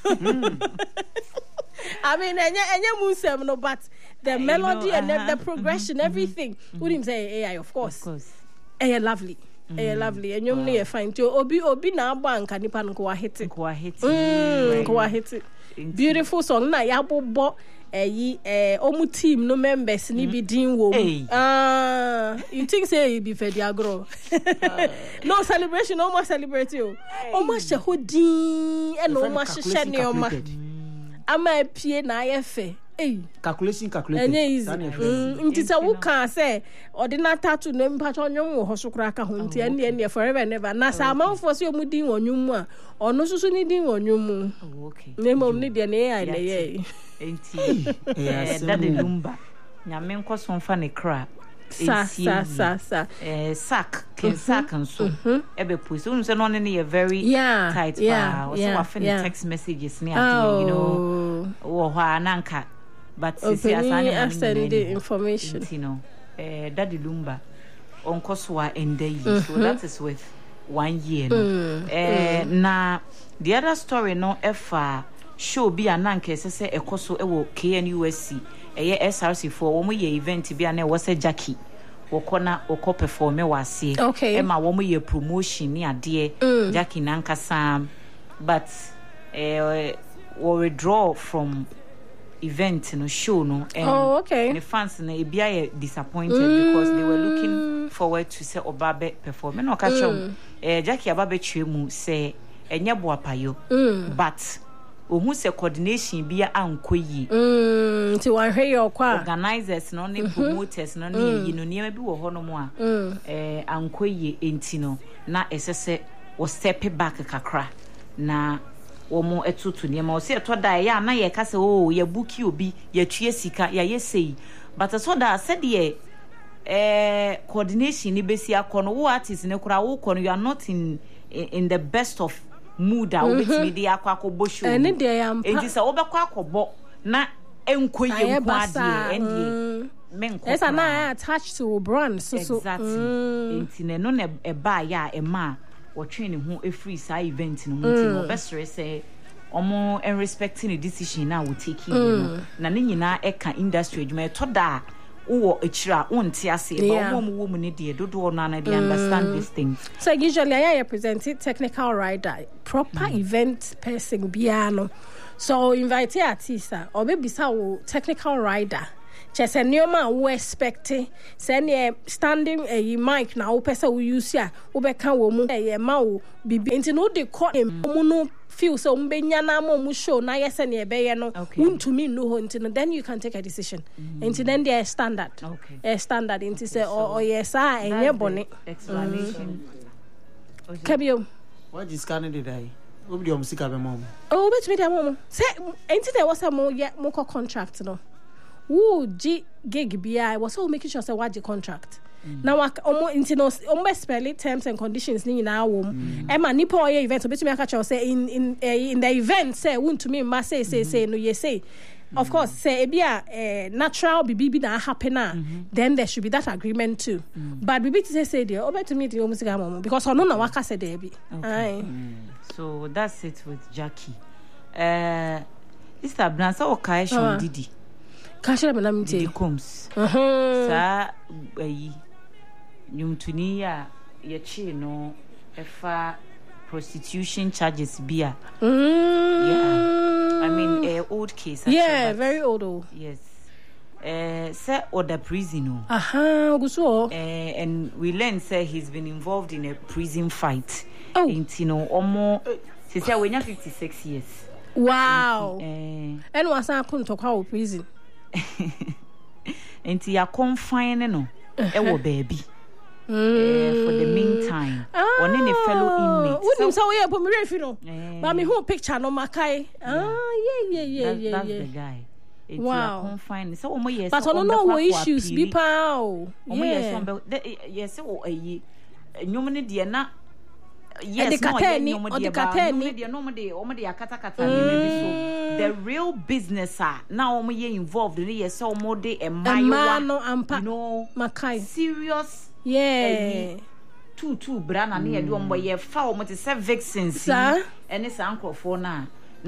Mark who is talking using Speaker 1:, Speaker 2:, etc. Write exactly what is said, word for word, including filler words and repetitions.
Speaker 1: I mean, enya enya musem no, but the melody you know, uh-huh. and the, the progression, mm-hmm. everything. Mm-hmm. Wouldn't say A I, of course. Of course. A I lovely. Mm. A I lovely. And you wow. Near fine too. Obi obi na bank and nipan ko hit it. Ko hit it. Ko hit it. Beautiful song na yabo bo eh eh omu team no members ni bi din wo. Ah, you think say you be fed agro. No celebration, no more celebrate you. O ma she ho din e no ma hye ne o ma. Ama pie na ayefe. Hey,
Speaker 2: calculation calculated.
Speaker 1: Enye easy. Nti say wo kan say ordinary tattoo no mpa cho nwom wo so kra ka ho nti ene ene forever never. Na sa amanfo so mu din wonwum mu a ono susu ni din wonwum mu. Oh okay. Ne mom ni de na ai na ye.
Speaker 3: Enti eh that the lumba. Nyame nkoso mfa ne kra.
Speaker 1: Sa sa sa sa
Speaker 3: eh sack ken sack nso ebe post unu se no ne ye very tight pa so wa fin text messages ni ati you know wo ha nanka but sisi asane
Speaker 1: send the information
Speaker 3: you know eh daddy lumba onkoso wa ende yi so that is with one year no mm. eh mm. na the other story no efa show bi ananka sese ekoso ewo K N U S C eye S R C for wo mo ye event bi na wo se Jackie wokona woko perform e wase
Speaker 1: okay.
Speaker 3: e ma wo mo ye promotion ni ade mm. Jackie nanka sam but eh we withdraw from event no show no and
Speaker 1: oh, okay.
Speaker 3: the fans na e bia ye disappointed mm. because they were looking forward to say obabe perform no ka chom eh Jackie ababe twemu say enye boapayo
Speaker 1: mm.
Speaker 3: but ohun se coordination bia ankoyi
Speaker 1: mm ti wan hwe your kwa
Speaker 3: organizers no ne promoters no ne yi no niam bi wo ho no mo a eh ankoyi enti no na esese wo step back kakra na wo mo etutu niam wo se to da ya na ye ka se oh ye booki obi ye tue sika ya ye sei but so da se de eh coordination ni besi akono wo artist ne kura wo kono you are not in in the best of mood a with me dey akwa akobọ show
Speaker 1: ene dey am
Speaker 3: enti se wo bekọ akobọ na enkoye nko ade ende menko
Speaker 1: esa na attached to brand so so
Speaker 3: exactly enti ne no na eba ya ema wo twe ne ho efree sa event no enti no besere se omo en respecting the decision na we take no na ne nyina e ka industry adwuma to da wo echira wonte ase ba wo mo wo ne de dodo no na dey understand this thing.
Speaker 1: So usually I represent technical rider proper mm. event person biano so invite artist or maybe sa technical rider chese nioma wo expect say ne standing a mic na wo pesa wo use ya wo be kan wo mu e ma wo bibi enti no de call mu no feel so mbenya na mo mu show na yese ne be ye no untumi no ho enti no then you can take a decision enti then there standard
Speaker 3: okay
Speaker 1: a standard enti say o yes ah enye bone
Speaker 3: explanation
Speaker 1: kabio
Speaker 2: what is Canada dai obi o musika be mom
Speaker 1: oh bet me dey mom say enti there was a mo ye mo contract no who G gig bia was so making sure say what the contract mm. now omo into no omo spell terms and conditions ni na wo e ma nipa oye event obetumi aka cho say in in uh, in the event say want to me ma say say say no you say mm-hmm. of course say e bia uh, natural bibi na happen na mm-hmm. then there should be that agreement too mm. but bibi to say say there obetumi the omo siga mom because ono na waka say there be
Speaker 3: okay. mm. So that's it with Jackie uh Mister Abnansa okay Sean Didi
Speaker 1: Kashira menam te
Speaker 3: comes
Speaker 1: uh-huh.
Speaker 3: Sa ayi nyumtuni ya ye chi no efa prostitution charges bia
Speaker 1: mm.
Speaker 3: yeah I mean a uh, old case
Speaker 1: yeah actually, very old old
Speaker 3: yes uh say order prison no
Speaker 1: aha guso
Speaker 3: uh and we learn say he's been involved in a prison fight
Speaker 1: oh.
Speaker 3: Inti no omo se say we nya fifty-six years
Speaker 1: wow
Speaker 3: eh uh,
Speaker 1: and was akun to kwa prison
Speaker 3: enti ya confine no e wo baby eh for the meantime one in a fellow inmate
Speaker 1: wouldn't say we put me refi no but me who picture no makai ah yeah yeah yeah yeah
Speaker 3: that's the guy it's
Speaker 1: wow
Speaker 3: confine so omo yes
Speaker 1: but no no issues be pow
Speaker 3: omo yes on yes o ayi nyom ne de na yes
Speaker 1: no
Speaker 3: no mo de ba no mo de omo de akata kata ni maybe so the real business are now omo ye involved in yes so omo de e mayo you know
Speaker 1: makai
Speaker 3: serious
Speaker 1: yeah
Speaker 3: two two brana na ye de omo ye fa omo te se vixens
Speaker 1: and
Speaker 3: it's uncle for na